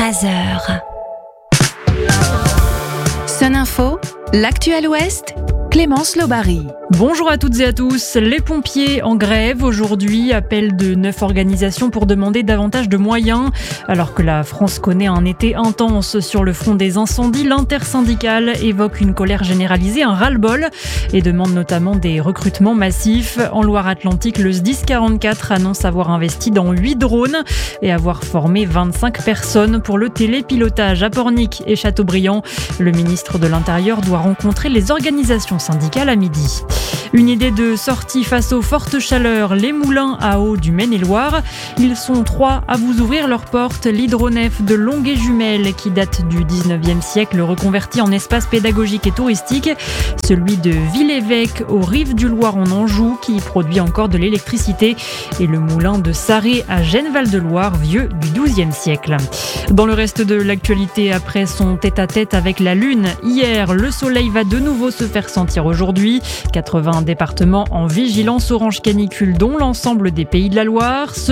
13h. Sun Info, l'actuel Ouest, Clémence Lobary. Bonjour à toutes et à tous. Les pompiers en grève aujourd'hui, appel de 9 organisations pour demander davantage de moyens. Alors que la France connaît un été intense sur le front des incendies, l'intersyndicale évoque une colère généralisée, un ras-le-bol et demande notamment des recrutements massifs. En Loire-Atlantique, le SDIS 44 annonce avoir investi dans 8 drones et avoir formé 25 personnes pour le télépilotage à Pornic et Châteaubriand. Le ministre de l'Intérieur doit rencontrer les organisations syndicales à midi. Une idée de sortie face aux fortes chaleurs, les moulins à eau du Maine-et-Loire. Ils sont 3 à vous ouvrir leurs portes. L'hydronef de Longué-Jumelles, qui date du 19e siècle, reconverti en espace pédagogique et touristique. Celui de Villevêque, aux rives du Loir en Anjou, qui produit encore de l'électricité. Et le moulin de Sarré à Genneval-de-Loire, vieux du 12e siècle. Dans le reste de l'actualité, après son tête-à-tête avec la Lune, hier, le soleil va de nouveau se faire sentir aujourd'hui. 80 départements en vigilance orange canicule, dont l'ensemble des Pays de la Loire.